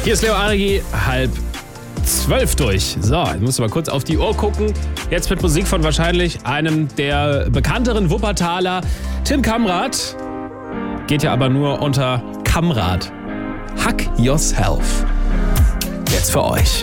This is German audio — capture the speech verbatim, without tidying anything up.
Hier ist Leo Arigi, halb zwölf durch. So, jetzt musst du mal kurz auf die Uhr gucken. Jetzt mit Musik von wahrscheinlich einem der bekannteren Wuppertaler, Tim Kamrat. Geht ja aber nur unter Kamrat. Hack Yourself. Jetzt für euch.